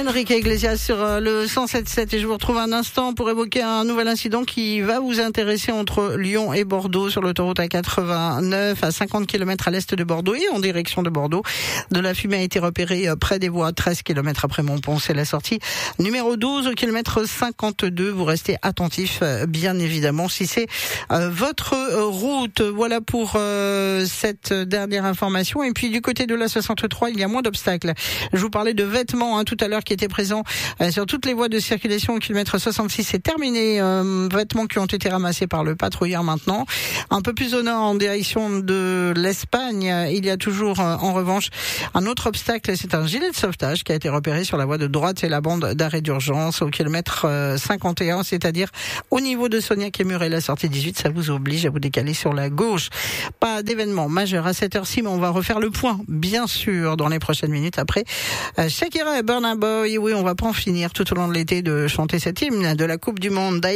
Enrique Iglesias sur le 107.7 et je vous retrouve un instant pour évoquer un nouvel incident qui va vous intéresser entre Lyon et Bordeaux sur l'autoroute A89 à 50 km à l'est de Bordeaux et en direction de Bordeaux. De la fumée a été repérée près des voies 13 km après Montpont. C'est la sortie numéro 12 au kilomètre 52. Vous restez attentifs bien évidemment si c'est votre route. Voilà pour cette dernière information. Et puis du côté de la 63, il y a moins d'obstacles. Je vous parlais de vêtements tout à l'heure qui étaient présents sur toutes les voies de circulation au kilomètre 66. C'est terminé. Vêtements qui ont été ramassés par le patrouilleur maintenant. Un peu plus au nord en direction de l'Espagne, il y a toujours en revanche un autre obstacle. C'est un gilet de sauvetage qui a été repéré sur la voie de droite. C'est la bande d'arrêt d'urgence au kilomètre 51, c'est-à-dire au niveau de Sognac et Muret. La sortie 18, ça vous oblige à vous décaler sur la gauche. Pas d'événement majeur à cette heure-ci, mais on va refaire le point, bien sûr, dans les prochaines minutes après Shakira et Burna Boy. Oui, on va pas en finir tout au long de l'été de chanter cet hymne de la Coupe du Monde.